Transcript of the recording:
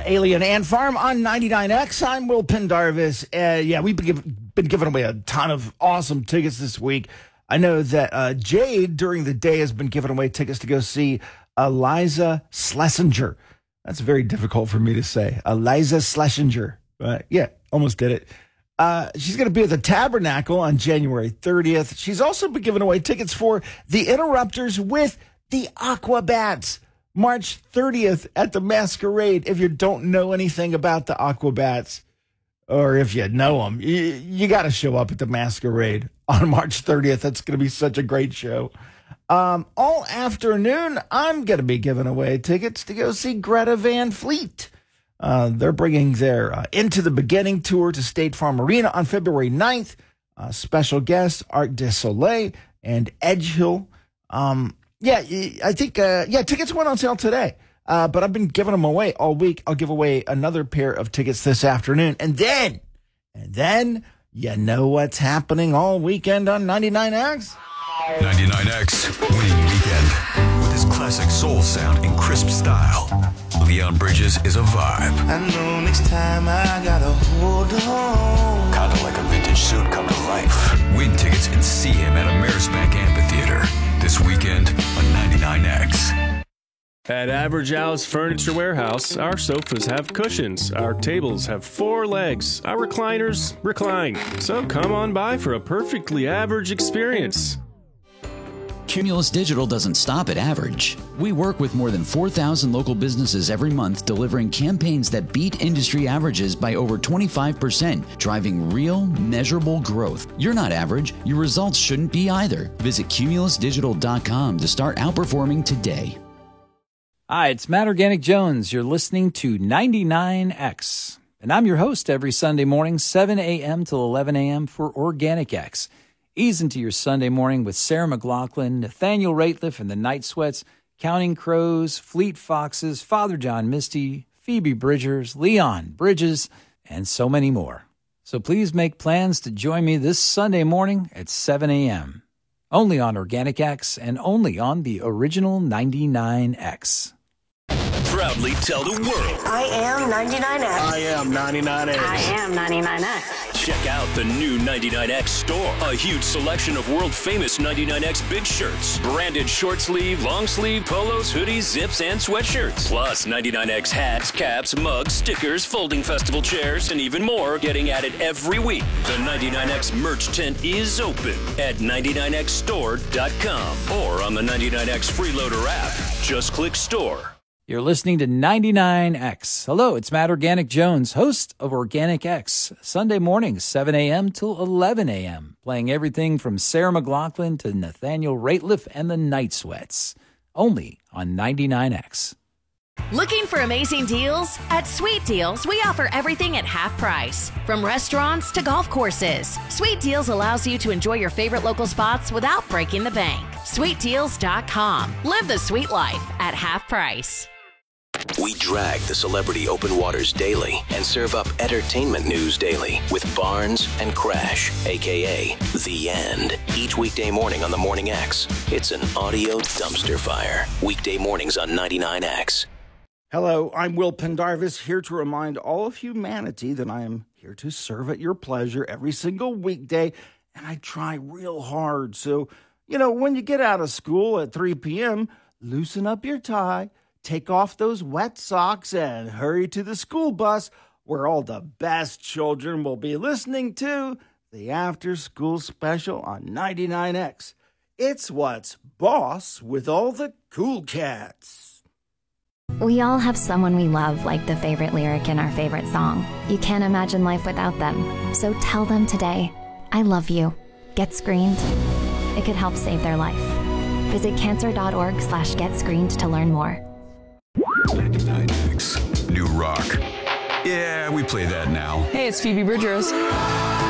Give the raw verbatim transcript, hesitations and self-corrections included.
Alien Ant Farm on ninety-nine X. I'm Will Pendarvis. Uh, yeah, we've been, give, been giving away a ton of awesome tickets this week. I know that uh, Jade, during the day, has been giving away tickets to go see Iliza Shlesinger. That's very difficult for me to say. Iliza Shlesinger. Uh, yeah, almost did it. Uh, she's going to be at the Tabernacle on January thirtieth. She's also been giving away tickets for The Interrupters with the Aquabats. March thirtieth at the Masquerade. If you don't know anything about the Aquabats, or if you know them, you, you got to show up at the Masquerade on March thirtieth. That's going to be such a great show. Um, all afternoon, I'm going to be giving away tickets to go see Greta Van Fleet. Uh, they're bringing their uh, Into the Beginning tour to State Farm Arena on February ninth. Uh, special guests, Arc du Soleil and Edgehill. Um, Yeah, I think, uh, yeah, tickets went on sale today, uh, but I've been giving them away all week. I'll give away another pair of tickets this afternoon. And then, and then, you know what's happening all weekend on ninety-nine X? ninety-nine X Winning Weekend. With his classic soul sound and crisp style, Leon Bridges is a vibe. I know next time I gotta hold on. Kind of like a vintage suit come to life. Win tickets and see him at Amerisbank Amphitheater this weekend on ninety-nine X. At Average Alice Furniture Warehouse, our sofas have cushions, our tables have four legs, our recliners recline. So come on by for a perfectly average experience. Cumulus Digital doesn't stop at average. We work with more than four thousand local businesses every month, delivering campaigns that beat industry averages by over twenty-five percent, driving real, measurable growth. You're not average. Your results shouldn't be either. Visit cumulus digital dot com to start outperforming today. Hi, it's Matt Organic Jones. You're listening to ninety-nine X. And I'm your host every Sunday morning, seven a.m. till eleven a.m. for Organic X. Ease into your Sunday morning with Sarah McLachlan, Nathaniel Rateliff and the Night Sweats, Counting Crows, Fleet Foxes, Father John Misty, Phoebe Bridgers, Leon Bridges, and so many more. So please make plans to join me this Sunday morning at seven a.m. Only on Organic X and only on the original ninety-nine X. Proudly tell the world. I am ninety-nine X. I am ninety-nine X. I am ninety-nine X. Check out the new ninety-nine X store. A huge selection of world-famous ninety-nine X big shirts. Branded short sleeve, long sleeve, polos, hoodies, zips, and sweatshirts. Plus ninety-nine X hats, caps, mugs, stickers, folding festival chairs, and even more getting added every week. The ninety-nine X merch tent is open at ninety-nine X store dot com or on the ninety-nine X Freeloader app. Just click store. You're listening to ninety-nine X. Hello, it's Matt Organic Jones, host of Organic X. Sunday mornings, seven a.m. till eleven a.m., playing everything from Sarah McLachlan to Nathaniel Rateliff and the Night Sweats. Only on ninety-nine X. Looking for amazing deals? At Sweet Deals, we offer everything at half price. From restaurants to golf courses, Sweet Deals allows you to enjoy your favorite local spots without breaking the bank. sweet deals dot com. Live the sweet life at half price. We drag the celebrity open waters daily and serve up entertainment news daily with Barnes and Crash, a k a. The End. Each weekday morning on the Morning X, it's an audio dumpster fire. Weekday mornings on ninety-nine X. Hello, I'm Will Pendarvis, here to remind all of humanity that I am here to serve at your pleasure every single weekday, and I try real hard. So, you know, when you get out of school at three p.m., loosen up your tie, take off those wet socks, and hurry to the school bus where all the best children will be listening to the after-school special on ninety-nine X. It's what's boss with all the cool cats. We all have someone we love, like the favorite lyric in our favorite song. You can't imagine life without them. So tell them today, I love you. Get screened. It could help save their life. Visit cancer.org slash get screened to learn more. ninety-nine X. New rock. Yeah, we play that now. Hey, it's Phoebe Bridgers.